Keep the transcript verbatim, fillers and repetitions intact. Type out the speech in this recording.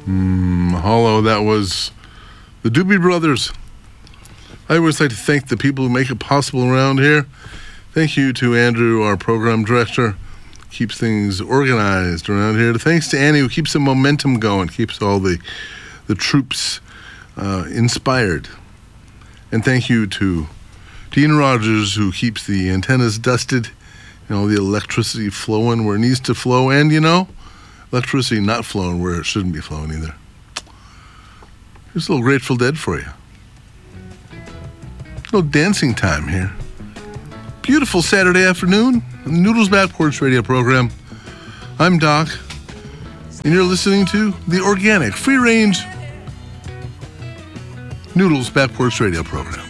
Mahalo, that was the Doobie Brothers. I always like to thank the people who make it possible around here. Thank you to Andrew, our program director, keeps things organized around here. Thanks to Annie, who keeps the momentum going, keeps all the the troops uh, inspired. And thank you to Dean Rogers, who keeps the antennas dusted, you know, the electricity flowing where it needs to flow, and, you know, electricity not flowing where it shouldn't be flowing either. Here's a little Grateful Dead for you. A little dancing time here. Beautiful Saturday afternoon, Noodles Back Porch Radio program. I'm Doc, and you're listening to the organic, free-range Noodles Back Porch Radio program.